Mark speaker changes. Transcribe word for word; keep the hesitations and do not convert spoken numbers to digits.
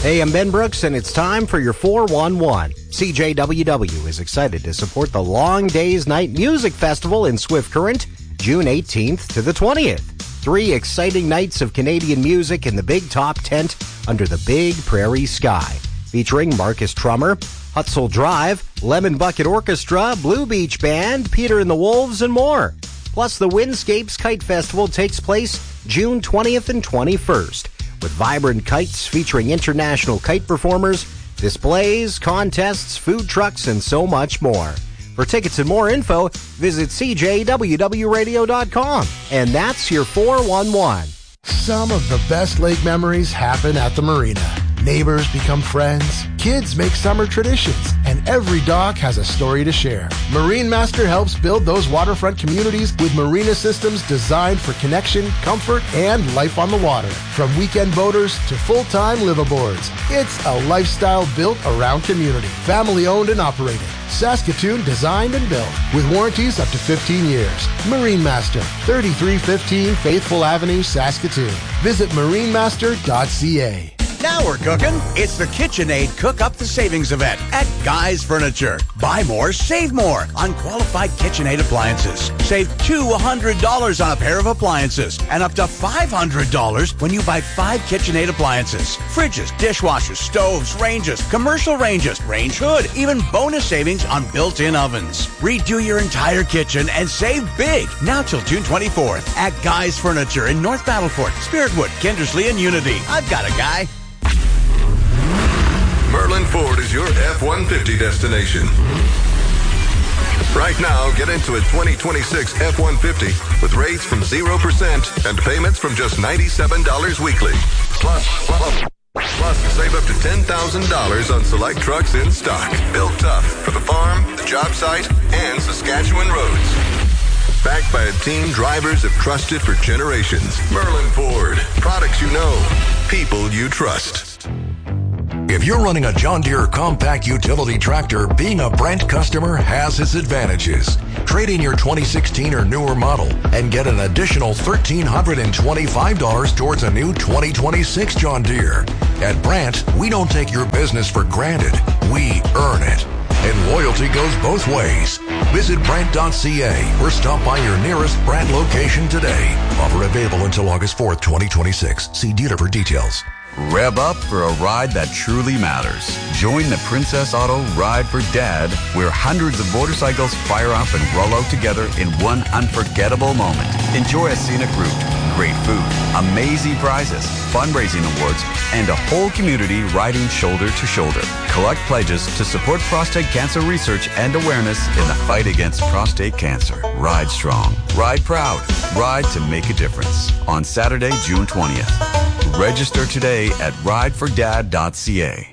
Speaker 1: Hey, I'm Ben Brooks, and it's time for your four one one. C J W W is excited to support the Long Days Night Music Festival in Swift Current, June eighteenth to the twentieth. Three exciting nights of Canadian music in the Big Top tent under the big prairie sky, featuring Marcus Trummer, Hutzel Drive, Lemon Bucket Orchestra, Blue Beach Band, Peter and the Wolves, and more. Plus, the Windscapes Kite Festival takes place June twentieth and twenty-first, with vibrant kites featuring international kite performers, displays, contests, food trucks, and so much more. For tickets and more info, visit c j w w radio dot com. And that's your four one one.
Speaker 2: Some of the best lake memories happen at the marina. Neighbors become friends, kids make summer traditions, and every dock has a story to share. Marine Master helps build those waterfront communities with marina systems designed for connection, comfort, and life on the water. From weekend boaters to full-time liveaboards, it's a lifestyle built around community. Family-owned and operated. Saskatoon designed and built with warranties up to fifteen years. Marine Master, thirty-three fifteen Faithful Avenue, Saskatoon. Visit marine master dot c a.
Speaker 3: Now we're cooking. It's the KitchenAid Cook Up the Savings event at Guy's Furniture. Buy more, save more on qualified KitchenAid appliances. Save two hundred dollars on a pair of appliances and up to five hundred dollars when you buy five KitchenAid appliances. Fridges, dishwashers, stoves, ranges, commercial ranges, range hood, even bonus savings on built-in ovens. Redo your entire kitchen and save big now till June twenty-fourth at Guy's Furniture in North Battleford, Spiritwood, Kindersley, and Unity. I've got a guy.
Speaker 4: Merlin Ford is your F one fifty destination. Right now, get into a twenty twenty-six F one fifty with rates from zero percent and payments from just ninety-seven dollars weekly. Plus, plus, plus save up to ten thousand dollars on select trucks in stock. Built tough for the farm, the job site, and Saskatchewan roads. Backed by a team drivers have trusted for generations. Merlin Ford. Products you know. People you trust.
Speaker 5: If you're running a John Deere compact utility tractor, being a Brent customer has its advantages. Trade in your twenty sixteen or newer model and get an additional one thousand three hundred twenty-five dollars towards a new twenty twenty-six John Deere. At Brent, we don't take your business for granted. We earn it. And loyalty goes both ways. Visit Brent dot c a or stop by your nearest Brent location today. Offer available until August fourth, twenty twenty-six. See dealer for details.
Speaker 6: Rev up for a ride that truly matters. Join the Princess Auto Ride for Dad, where hundreds of motorcycles fire up and roll out together in one unforgettable moment. Enjoy a scenic route, great food, amazing prizes, fundraising awards, and a whole community riding shoulder to shoulder. Collect pledges to support prostate cancer research and awareness in the fight against prostate cancer. Ride strong. Ride proud. Ride to make a difference. On Saturday, June twentieth. Register today at ride for dad dot c a.